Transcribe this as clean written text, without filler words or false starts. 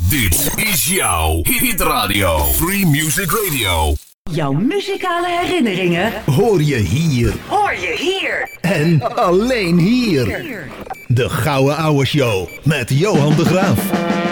Dit is jouw hitradio. Free Music Radio. Jouw muzikale herinneringen hoor je hier. Hoor je hier. En alleen hier. De Gouden Ouwe Show met Johan de Graaf.